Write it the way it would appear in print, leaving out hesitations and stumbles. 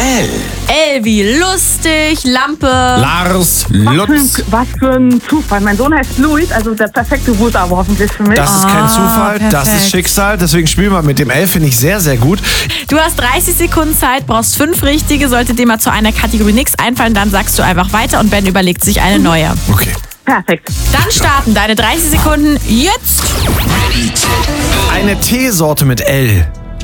L. L wie lustig, Lampe. Lars Lutz. Was für ein Zufall. Mein Sohn heißt Luis, also der perfekte Buchstabe hoffentlich für mich. Das ist kein Zufall, das perfekt. ist Schicksal. Deswegen spielen wir mit dem L, finde ich sehr, sehr gut. Du hast 30 Sekunden Zeit, brauchst 5 richtige. Sollte dir mal zu einer Kategorie nichts einfallen, dann sagst du einfach weiter und Ben überlegt sich eine neue. Okay. Perfekt. Dann starten deine 30 Sekunden jetzt. Eine Teesorte mit L.